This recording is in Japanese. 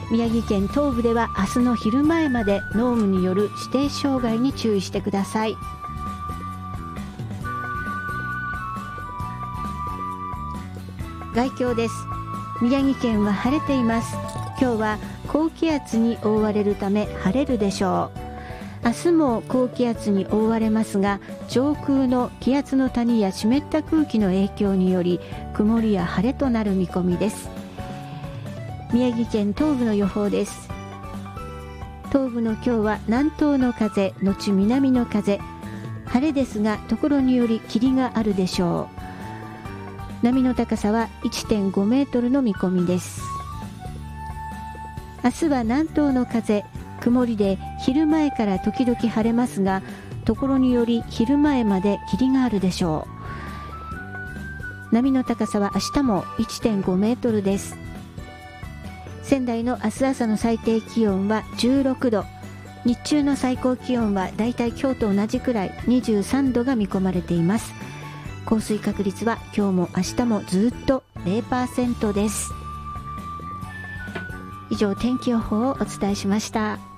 宮城県東部では明日の昼前まで濃霧による指定障害に注意してください。概況です。宮城県は晴れています。今日は高気圧に覆われるため晴れるでしょう。明日も高気圧に覆われますが、上空の気圧の谷や湿った空気の影響により曇りや晴れとなる見込みです。宮城県東部の予報です。東部の今日は南東の風のち南の風、晴れですがところにより霧があるでしょう。波の高さは 1.5 メートルの見込みです。明日は南東の風、曇りで昼前から時々晴れますが、ところにより昼前まで霧があるでしょう。波の高さは明日も 1.5 メートルです。仙台の明日朝の最低気温は16度、日中の最高気温はだいたい今日と同じくらい23度が見込まれています。降水確率は今日も明日もずっと 0% です。以上、天気予報をお伝えしました。